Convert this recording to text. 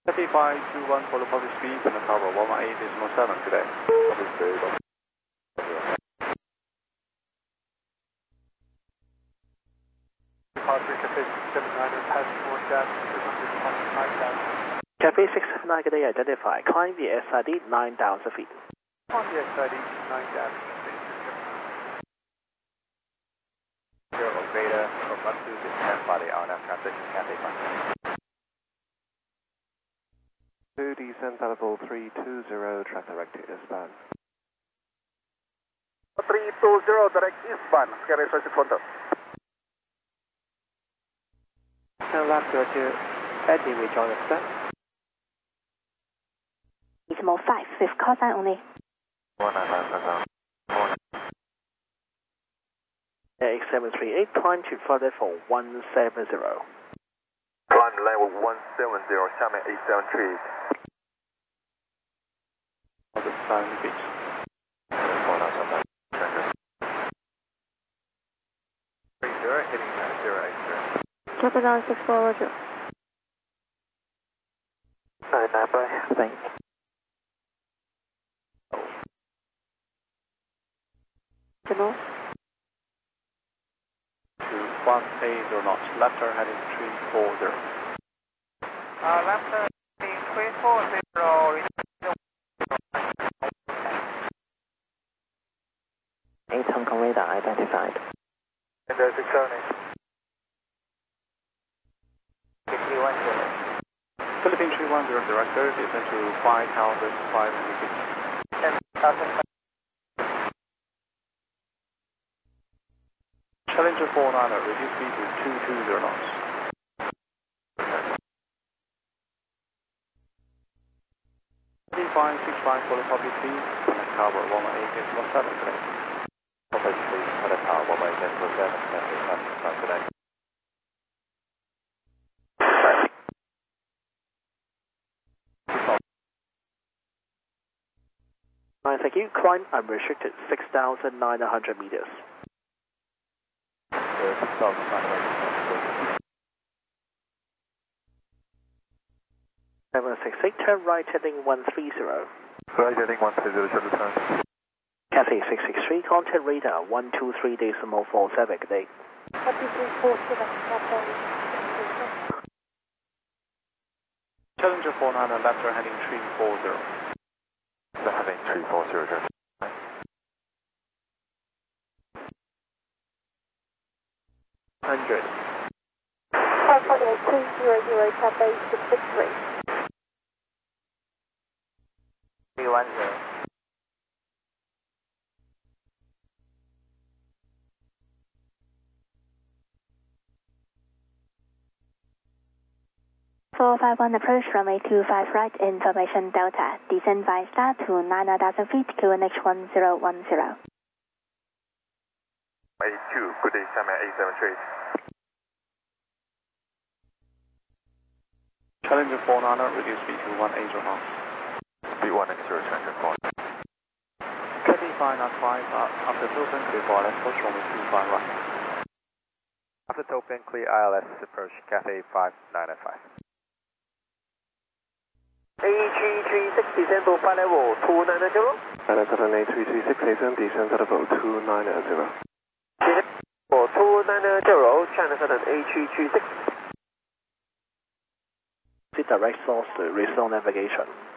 Cathay 521 for the public speed and the tower 118.7 today. Public speed. Cathay 679 passing more gas 225,000. Cathay 679 today identify. Climb the SID 9,000 feet. On the SID 9,000 feet. Zero Beta from up to descend body on our transition Cathay 5. 2 descent level 320 track direct to eastbound. 320 direct eastbound. Cathay 612. Turn left to Eddie, rejoin the set. Decimal 5 with call sign only. 8738, climb to further for 170. Climb level 170, 下面873. The sound beach. Hitting 080. Capital 64 Roger. 9 by, thanks. Signal. To 180 knots, left turn heading 340. Left turn heading 340. 8 Hong Kong radar identified. And there's a turning. 310. Philippine 310 director, descend to 5,500 feet. 10,000. Challenger 49er, reduce speed to 220 knots. D565 for the public speed, and tower 118.7 today. Public speed, and tower 118.7 today. Thank you. Climb unrestricted 6,900 meters. 768, turn right heading 130. Right heading 130, shuttle turn. Cathay 663, contact radar 123.47 today. Challenger 49er, left turn heading 340. Left heading 340. 100. 548 Cathay 663. 310. .451 approach runway 25 right, information Delta. Descend by star to 9,000 feet, QNH 1010. 82, good day, 下面873. Challenger 49er, reduce speed to 180 knots. Speed 180, Challenger 4. Cathay 595, after Token, clear for ILS, approach runway 25 right. After Token, clear ILS, approach Cathay 5995. A336, descend to flight level 290. Alexander A336, descent level 290. 290, China Southern A336. The direct source to restore navigation.